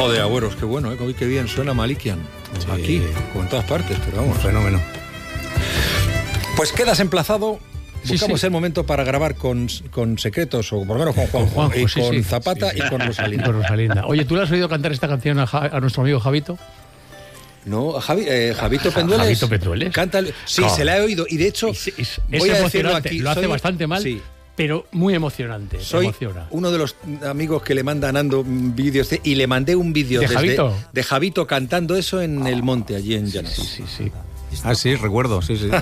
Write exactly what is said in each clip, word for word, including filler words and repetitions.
Joder, Agüeros, qué bueno, ¿eh? Qué bien suena Malikian. Sí. Aquí, como en todas partes, pero vamos. Un fenómeno. Pues quedas emplazado. Buscamos sí, sí. el momento para grabar con, con Secretos, o por lo menos con Juanjo, con Juanjo y sí, con sí. Zapata sí, sí. y con Rosalinda. Con Rosalinda. Oye, ¿tú le has oído cantar esta canción a, Ja- a nuestro amigo Javito? No, Javi, eh, Javito Pendueles. Javito Pendueles. Canta, sí, No. se la he oído. Y de hecho, Es, es, es voy a decirlo emocionante. aquí. Lo hace soy, bastante mal, sí, pero muy emocionante. soy emociona. uno de los amigos que le manda a Nando vídeos de- y le mandé un vídeo ¿De desde- Javito? de Javito cantando eso en el monte, allí en Llanes. Sí, sí, sí. Ah, sí, recuerdo, sí, sí.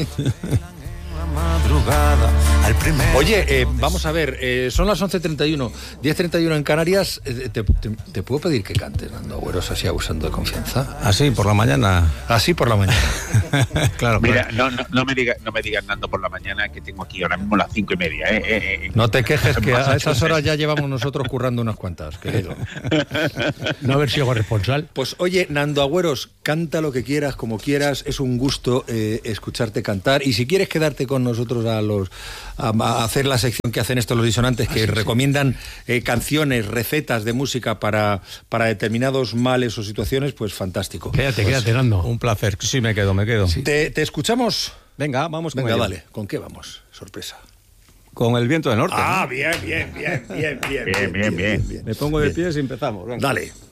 Oye, eh, vamos a ver, eh, son las once treinta y uno, diez treinta y uno en Canarias. Eh, te, te, ¿Te puedo pedir que cantes, Nando Agüeros, así abusando de confianza? Ah, sí, por la mañana. Así por la mañana. Claro, Mira, claro. no, no, no me digas no me digas Nando por la mañana, que tengo aquí ahora mismo las cinco y media. Eh, eh, eh. No te quejes, que a esas horas ya llevamos nosotros currando unas cuantas, querido. No haber sido corresponsal. Pues oye, Nando Agüeros, canta lo que quieras, como quieras, es un gusto eh, escucharte cantar, y si quieres quedarte con nosotros a los a, a hacer la sección que hacen estos los disonantes, que recomiendan eh, canciones, recetas de música para, para determinados males o situaciones, pues fantástico. Quédate, Pues, quédate, Nando. Un placer. Sí, me quedo, me quedo. ¿Te, te escuchamos? Venga, vamos con Venga, ello. dale. ¿Con qué vamos? Sorpresa. Con el viento del norte. Ah, ¿no? bien, bien, bien, bien, bien, Bien, bien, bien. Me pongo de pies y empezamos. Venga. Dale.